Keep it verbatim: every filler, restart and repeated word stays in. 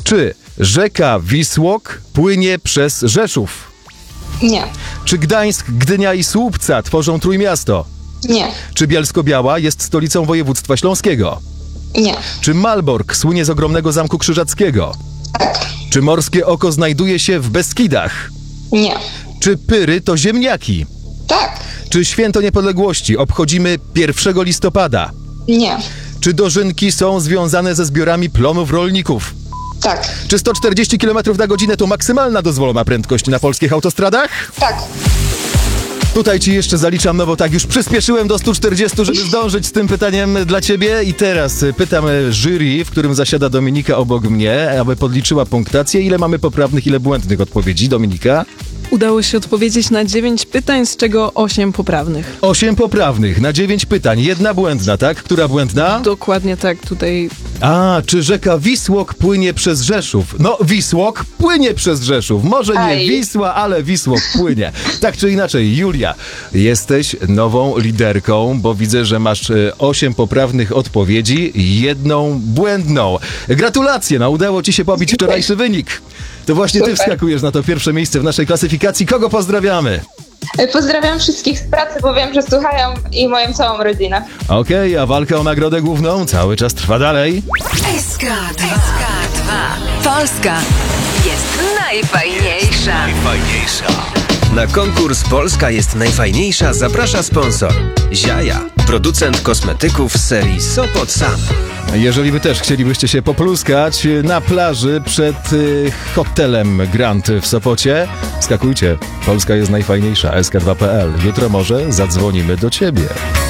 Czy rzeka Wisłok płynie przez Rzeszów? Nie. Czy Gdańsk, Gdynia i Słupca tworzą Trójmiasto? Nie. Czy Bielsko-Biała jest stolicą województwa śląskiego? Nie. Czy Malbork słynie z ogromnego Zamku Krzyżackiego? Tak. Czy Morskie Oko znajduje się w Beskidach? Nie. Czy Pyry to ziemniaki? Tak. Czy Święto Niepodległości obchodzimy pierwszego listopada? Nie. Czy dożynki są związane ze zbiorami plonów rolników? Tak. Czy sto czterdzieści kilometrów na godzinę to maksymalna dozwolona prędkość na polskich autostradach? Tak. Tutaj ci jeszcze zaliczam, no bo tak już przyspieszyłem do stu czterdziestu, żeby zdążyć z tym pytaniem dla ciebie. I teraz pytam jury, w którym zasiada Dominika obok mnie, aby podliczyła punktację. Ile mamy poprawnych, ile błędnych odpowiedzi, Dominika? Udało się odpowiedzieć na dziewięć pytań, z czego osiem poprawnych. Osiem poprawnych na dziewięć pytań, jedna błędna, tak? Która błędna? Dokładnie tak, tutaj... A, czy rzeka Wisłok płynie przez Rzeszów? No, Wisłok płynie przez Rzeszów. Może nie Aj. Wisła, ale Wisłok płynie. Tak czy inaczej, Julia, jesteś nową liderką, bo widzę, że masz osiem poprawnych odpowiedzi, jedną błędną. Gratulacje, no udało ci się pobić wczorajszy wynik. To właśnie ty Super. wskakujesz na to pierwsze miejsce w naszej klasyfikacji. Kogo pozdrawiamy? Pozdrawiam wszystkich z pracy, bo wiem, że słuchają i moją całą rodzinę. Okej, okay, a walka o nagrodę główną cały czas trwa dalej. S K dwa. Polska jest najfajniejsza. Najfajniejsza. Na konkurs Polska jest najfajniejsza zaprasza sponsor Ziaja, producent kosmetyków z serii Sopot Sam. Jeżeli wy też chcielibyście się popluskać na plaży przed y, hotelem Grand w Sopocie, skakujcie. Polska jest najfajniejsza. S K dwa kropka p l. Jutro może zadzwonimy do ciebie.